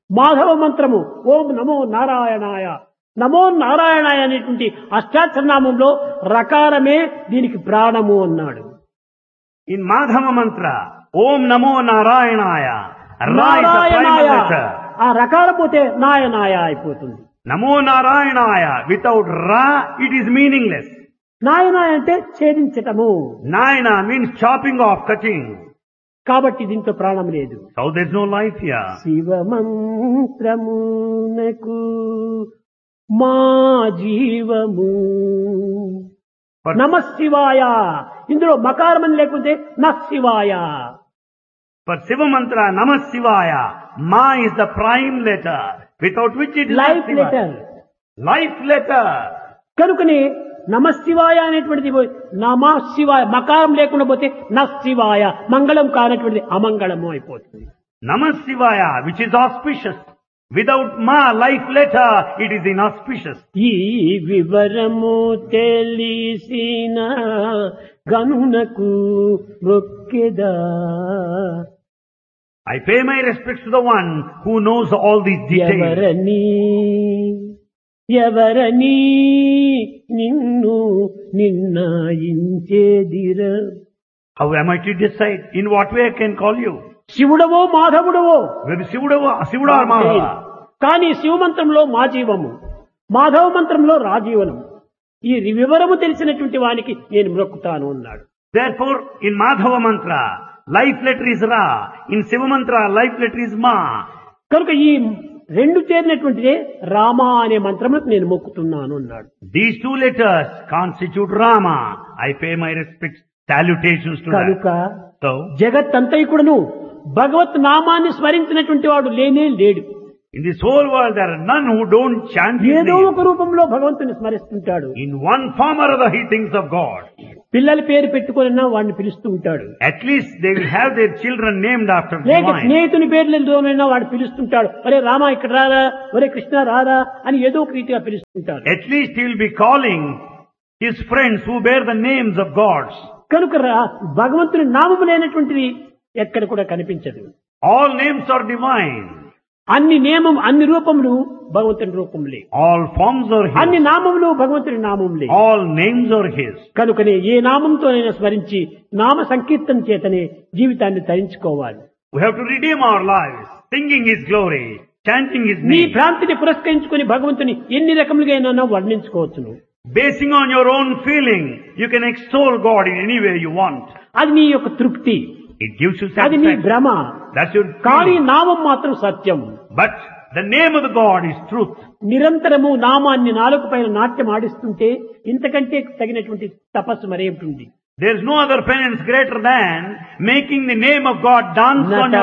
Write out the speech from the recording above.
మాధవ మంత్రము ఓం నమో నారాయణాయ. నమో నారాయణాయ అనేటువంటి అష్టాక్షరనామంలో రకారమే దీనికి ప్రాణము అన్నాడు. In Madhava mantra, Om Namo Narayanaya. Ra is the primal నారాయణాయ letter. ఆ రకాల పోతే నాయనాయ అయిపోతుంది. Namo Narayanaya. Without Ra, it is meaningless. నాయనాయ అంటే ఛేదించటము. Nayana means chopping off, cutting. కాబట్టి దీంట్లో ప్రాణం లేదు. So there's no life here. శివమంత్రమునకు మా జీవము But నమ శివాయ. ఇందులో మకారమని లేకుంటే నశివాయ. for Shiva mantra, Namah Shivaya, Ma is the prime letter, without which it is not life Shiva. Letter. Life letter. కనుకనే నమ శివాయ అనేటువంటిది నమ శివాయ మకారం లేకుండా పోతే నశివాయ మంగళం కానటువంటిది అమంగళము అయిపోతుంది. Namah Shivaya, which is auspicious. Without Ma, life letter, it is inauspicious. ఈ వివరము తెలిసిన గనునకు మొక్కెదా. I pay my respects to the one who knows all these details. ఎవరని నిన్ను నిర్ణయించేదిర. How am I to decide? In what way I can call you? శివుడవో మాధవుడవో Whether Shivuda or Madhava. కానీ శివమంత్రంలో మా జీవము, మాధవ మంత్రంలో రాజీవనం. ఈ వివరము తెలిసినటువంటి వానికి నేను మ్రొక్కుతాను అన్నాడు. Therefore, in Madhava mantra, life letter is Ra. In Shiva mantra, life letter is Ma. కనుక ఈ రెండు చేరినటువంటిదే రామ అనే మంత్రములకు నేను మొక్కుతున్నాను అన్నాడు. These two letters constitute Rama. I pay my respects, salutations to కనుక that. So, జగత్తంతైకుడును భగవత్ నామాన్ని స్మరించినటువంటి వాడు లేనే లేడు. in this whole world, there are none who don't chant His ఏదో name. ఒక రూపంలో భగవంతుని స్మరిస్తుంటాడు. In one form or other, he thinks of God. పిల్లల పేరు పెట్టుకున్నా వాడిని పిలుస్తూ ఉంటాడు. At least they will have their children named after లేక divine. స్నేహితుని పేర్లతోనైనా వాడు పిలుస్తుంటాడు. ఒరే రామ ఇక్కడ రారా, ఒరే కృష్ణ రారా అని ఏదో ఒక రీతిగా పిలుస్తుంటాడు. At least he will be calling his friends who bear the names of gods. కనుక భగవంతుని నామము లేనటువంటిది ఎక్కడ కూడా కనిపించదు. All names are divine. అన్ని నియమం అన్ని రూపములు భగవంతుని రూపములే. All forms are అన్ని His. నామములు భగవంతుని నామములే. All names are His. కనుకనే ఏ నామంతోనైనా స్మరించి నామ సంకీర్తన చేతనే జీవితాన్ని తరించుకోవాలి. We have to redeem our lives, singing His glory, chanting His నీ name. భ్రాంతిని పురస్కరించుకుని భగవంతుని ఎన్ని రకములుగా వర్ణించుకోవచ్చును. Basing on your own feeling, you can extol God in any way you want. అది నీ యొక్క తృప్తి, It gives you అది నీ satisfaction. భ్రమ. That's your కానీ feeling. నామం మాత్రం సత్యం. But the name of the God is truth. నిరంతరము నామాన్ని నాలుక పైన నాట్యం ఆడిస్తుంటే ఇంతకంటే తగినటువంటి తపస్సు మరేమిటి? There is no other penance greater than making the name of God dance on your